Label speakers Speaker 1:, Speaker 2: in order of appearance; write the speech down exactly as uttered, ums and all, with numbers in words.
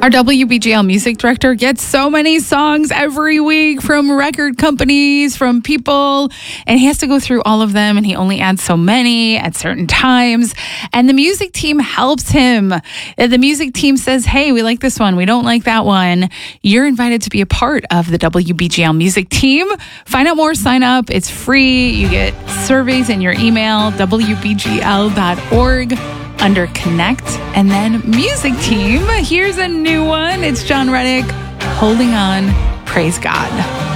Speaker 1: Our W B G L music director gets so many songs every week from record companies, from people, and he has to go through all of them, and he only adds so many at certain times. And the music team helps him. The music team says, hey, we like this one. We don't like that one. You're invited to be a part of the W B G L music team. Find out more, sign up. It's free. You get surveys in your email, W B G L dot org. Under Connect, and then Music Team. Here's a new one. It's John Reddick, Holding On, Praise God.